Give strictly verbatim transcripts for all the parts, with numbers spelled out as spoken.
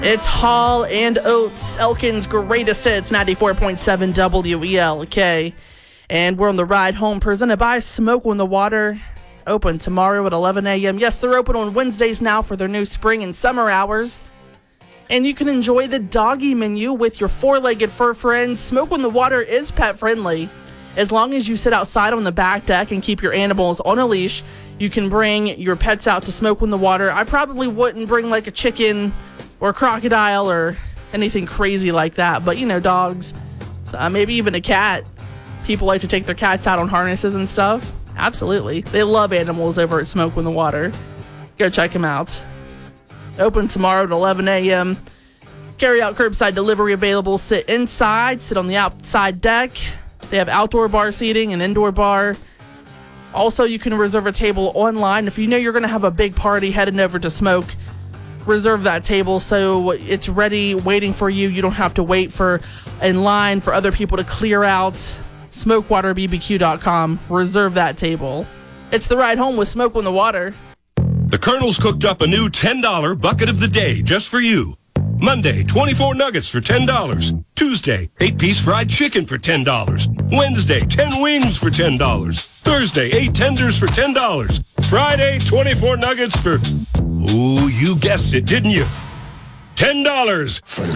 It's Hall and Oates, Elkin's greatest hits, ninety-four point seven W E L K. And we're on the ride home, presented by Smoke on the Water. Open tomorrow at eleven a.m. Yes, they're open on Wednesdays now for their new spring and summer hours. And you can enjoy the doggy menu with your four-legged fur friends. Smoke on the Water is pet-friendly. As long as you sit outside on the back deck and keep your animals on a leash, you can bring your pets out to Smoke on the Water. I probably wouldn't bring like a chicken or a crocodile or anything crazy like that. But, you know, dogs, uh, maybe even a cat. People like to take their cats out on harnesses and stuff. Absolutely. They love animals over at Smoke on the Water. Go check them out. Open tomorrow at eleven a.m. Carry out curbside delivery available. Sit inside. Sit on the outside deck. They have outdoor bar seating and indoor bar. Also, you can reserve a table online. If you know you're going to have a big party heading over to Smoke, reserve that table so it's ready, waiting for you. You don't have to wait for in line for other people to clear out. smoke water b b q dot com. Reserve that table. It's the ride home with Smoke on the Water. The Colonel's cooked up a new ten dollar bucket of the day just for you. Monday, twenty-four nuggets for ten dollars. Tuesday, eight-piece fried chicken for ten dollars. Wednesday, ten wings for ten dollars. Thursday, eight tenders for ten dollars. Friday, twenty-four nuggets for, ooh, you guessed it, didn't you? ten dollars.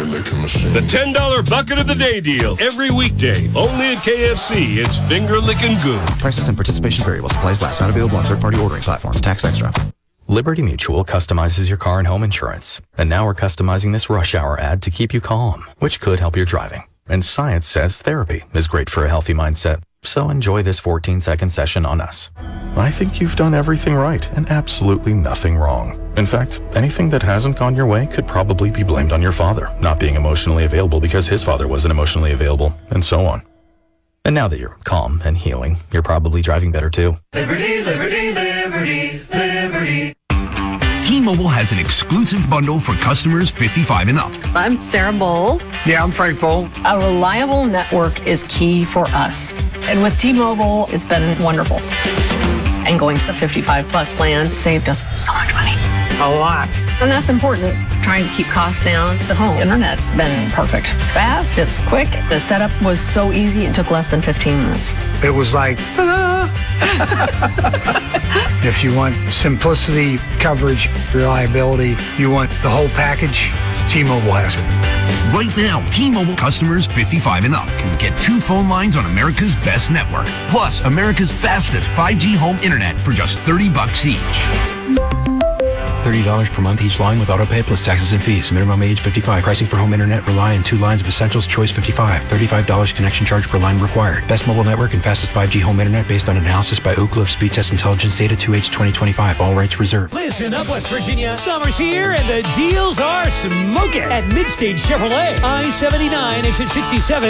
The ten dollar bucket of the day deal. Every weekday, only at K F C. It's finger-licking good. Prices and participation vary while supplies last. Not available on third-party ordering platforms. Tax extra. Liberty Mutual customizes your car and home insurance. And now we're customizing this rush hour ad to keep you calm, which could help your driving. And science says therapy is great for a healthy mindset. So enjoy this fourteen-second session on us. I think you've done everything right and absolutely nothing wrong. In fact, anything that hasn't gone your way could probably be blamed on your father not being emotionally available because his father wasn't emotionally available, and so on. And now that you're calm and healing, you're probably driving better too. Liberty, liberty, liberty, liberty. T-Mobile has an exclusive bundle for customers fifty-five and up. I'm Sarah Bowl. Yeah, I'm Frank Bowl. A reliable network is key for us. And with T-Mobile, it's been wonderful. And going to the fifty-five plus plan saved us so much money. A lot. And that's important. Trying to keep costs down. The home internet's been perfect. It's fast, it's quick. The setup was so easy, it took less than fifteen minutes. It was like, ta-da! If you want simplicity, coverage, reliability, you want the whole package, T-Mobile has it. Right now, T-Mobile customers fifty-five and up can get two phone lines on America's best network, plus America's fastest five G home internet for just thirty bucks each. thirty dollars per month each line with autopay plus taxes and fees. Minimum age fifty-five. Pricing for home internet rely on two lines of essentials. Choice fifty-five. thirty-five dollars connection charge per line required. Best mobile network and fastest five G home internet based on analysis by Oak Cliff Speed Test Intelligence Data two H twenty twenty-five. All rights reserved. Listen up, West Virginia. Summer's here and the deals are smoking at Midstage Chevrolet. I seventy-nine, exit sixty-seven.